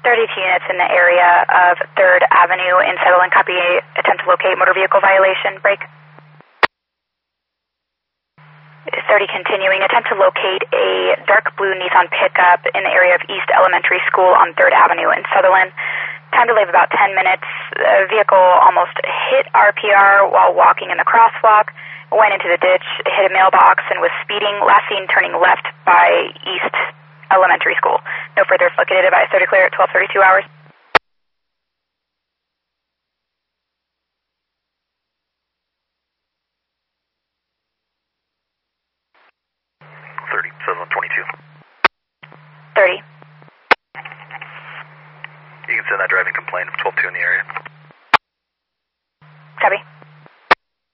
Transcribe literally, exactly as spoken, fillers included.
thirty-two units in the area of third Avenue in Sutherland. Copy. Attempt to locate motor vehicle violation. Break. thirty continuing. Attempt to locate a dark blue Nissan pickup in the area of East Elementary School on third Avenue in Sutherland. Time to leave about ten minutes. The vehicle almost hit R P R while walking in the crosswalk, went into the ditch, hit a mailbox, and was speeding. Last seen turning left by East Elementary School. No further located. Advise so declare at twelve thirty-two hours. thirty, Sutherland twenty-two. thirty. You can send that driving complaint of twelve two in the area.